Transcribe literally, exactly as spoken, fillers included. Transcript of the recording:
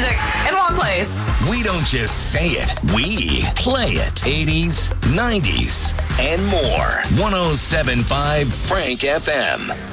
music in one place. We don't just say it, we play it. eighties, nineties, and more. one oh seven point five Frank F M.